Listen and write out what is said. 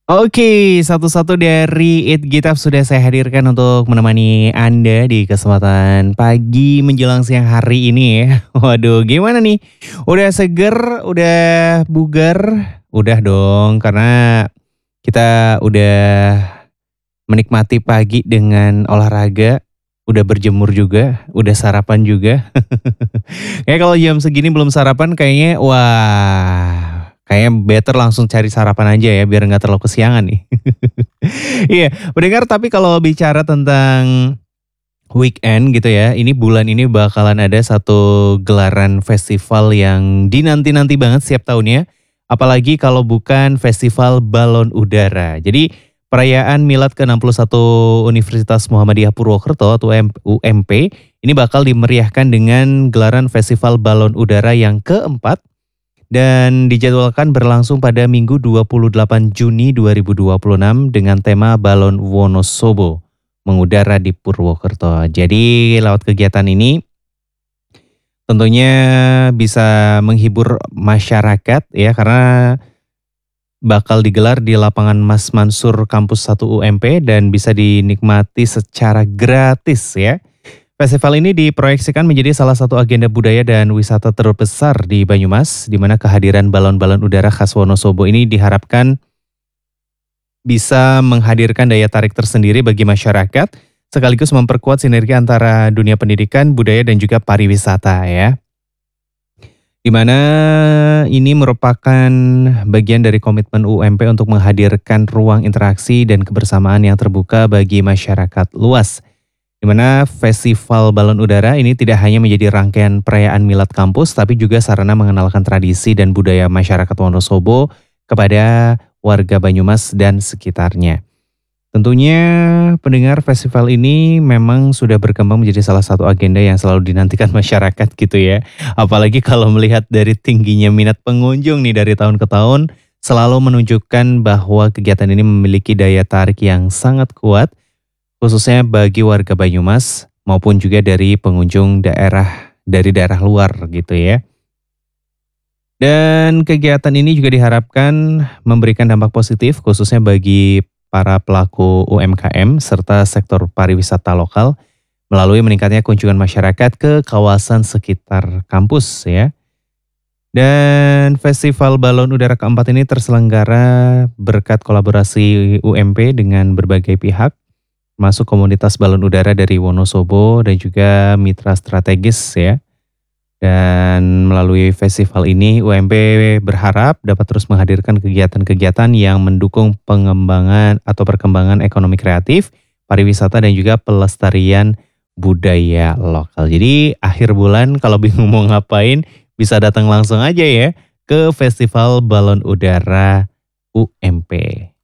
Oke, satu-satu dari It Gitaf sudah saya hadirkan untuk menemani Anda di kesempatan pagi menjelang siang hari ini ya. Waduh, gimana nih? Udah seger, udah bugar? Udah dong, karena kita udah menikmati pagi dengan olahraga, udah berjemur juga, udah sarapan juga. Kayak kalau jam segini belum sarapan kayaknya wah, kayaknya better langsung cari sarapan aja ya biar nggak terlalu kesiangan nih. Iya, mendengar tapi kalau bicara tentang weekend gitu ya, ini bulan ini bakalan ada satu gelaran festival yang dinanti-nanti banget setiap tahunnya. Apalagi kalau bukan Festival Balon Udara. Jadi perayaan Milad ke-61 Universitas Muhammadiyah Purwokerto atau UMP ini bakal dimeriahkan dengan gelaran Festival Balon Udara yang keempat dan dijadwalkan berlangsung pada Minggu 28 Juni 2026 dengan tema Balon Wonosobo mengudara di Purwokerto. Jadi lewat kegiatan ini tentunya bisa menghibur masyarakat ya karena bakal digelar di lapangan Mas Mansur Kampus 1 UMP dan bisa dinikmati secara gratis ya. Festival ini diproyeksikan menjadi salah satu agenda budaya dan wisata terbesar di Banyumas, di mana kehadiran balon-balon udara khas Wonosobo ini diharapkan bisa menghadirkan daya tarik tersendiri bagi masyarakat, sekaligus memperkuat sinergi antara dunia pendidikan, budaya, dan juga pariwisata ya. Di mana ini merupakan bagian dari komitmen UMP untuk menghadirkan ruang interaksi dan kebersamaan yang terbuka bagi masyarakat luas. Di mana Festival Balon Udara ini tidak hanya menjadi rangkaian perayaan Milad kampus, tapi juga sarana mengenalkan tradisi dan budaya masyarakat Wonosobo kepada warga Banyumas dan sekitarnya. Tentunya pendengar festival ini memang sudah berkembang menjadi salah satu agenda yang selalu dinantikan masyarakat gitu ya. Apalagi kalau melihat dari tingginya minat pengunjung nih dari tahun ke tahun, selalu menunjukkan bahwa kegiatan ini memiliki daya tarik yang sangat kuat, khususnya bagi warga Banyumas maupun juga dari pengunjung dari daerah luar gitu ya. Dan kegiatan ini juga diharapkan memberikan dampak positif khususnya bagi para pelaku UMKM serta sektor pariwisata lokal melalui meningkatnya kunjungan masyarakat ke kawasan sekitar kampus ya. Dan Festival Balon Udara keempat ini terselenggara berkat kolaborasi UMP dengan berbagai pihak, masuk komunitas balon udara dari Wonosobo dan juga mitra strategis ya. Dan melalui festival ini UMP berharap dapat terus menghadirkan kegiatan-kegiatan yang mendukung pengembangan atau perkembangan ekonomi kreatif, pariwisata dan juga pelestarian budaya lokal. Jadi akhir bulan kalau bingung mau ngapain bisa datang langsung aja ya ke Festival Balon Udara UMP.